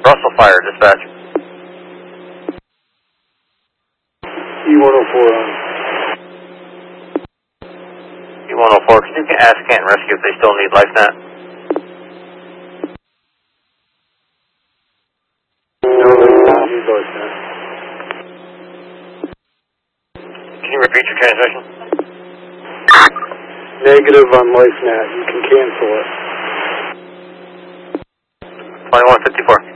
Russell Fire, dispatch. E-104 on. E-104, can you ask Canton Rescue if they still need LifeNet? No, they don't need LifeNet. Can you repeat your transmission? Negative on LifeNet. You can cancel it. 2154.